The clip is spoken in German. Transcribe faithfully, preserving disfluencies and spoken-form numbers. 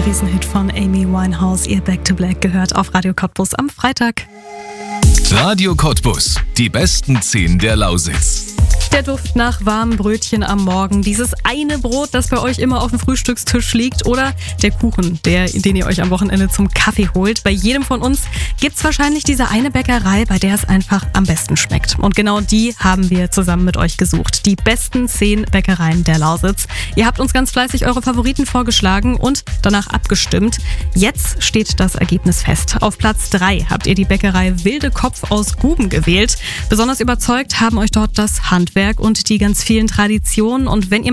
Riesenhit von Amy Winehouse, ihr Back to Black, gehört auf Radio Cottbus am Freitag. Radio Cottbus, die besten zehn der Lausitz. Der Duft nach warmen Brötchen am Morgen, dieses eine Brot, das bei euch immer auf dem Frühstückstisch liegt, oder der Kuchen, der, den ihr euch am Wochenende zum Kaffee holt. Bei jedem von uns gibt's wahrscheinlich diese eine Bäckerei, bei der es einfach am besten schmeckt. Und genau die haben wir zusammen mit euch gesucht. Die besten zehn Bäckereien der Lausitz. Ihr habt uns ganz fleißig eure Favoriten vorgeschlagen und danach abgestimmt. Jetzt steht das Ergebnis fest. Auf Platz drei habt ihr die Bäckerei Wilde Kopf aus Guben gewählt. Besonders überzeugt haben euch dort das Handwerk und die ganz vielen Traditionen. Und wenn ihr